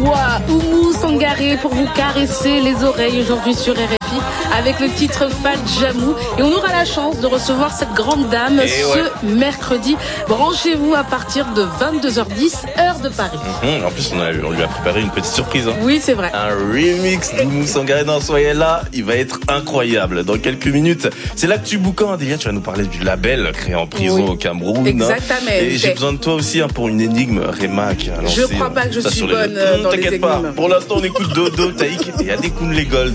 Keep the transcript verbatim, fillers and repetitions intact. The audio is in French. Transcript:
voix, Oumou Sangaré, pour vous caresser les oreilles aujourd'hui sur R F I avec le titre Fat Jamou. Et on aura la chance de recevoir cette grande dame et ce ouais. mercredi. Branchez-vous à partir de vingt-deux heures dix, heure de Paris. Mmh, en plus, on, a, on lui a préparé une petite surprise. Hein. Oui, c'est vrai. Un remix d'Oumou Sangaré. Non, soyez là, il va être incroyable. Dans quelques minutes, c'est l'actu boucan. Delia, tu vas nous parler du label créé en prison oui. au Cameroun. Exactement. Hein. Et j'ai besoin de toi aussi hein, pour une énigme, Réma, qui a lancé. Je crois pas que je suis bonne les... dans T'inquiète les pas. énigmes. Pour l'instant, on écoute Dodo, Taïk et Adekoun les Gold.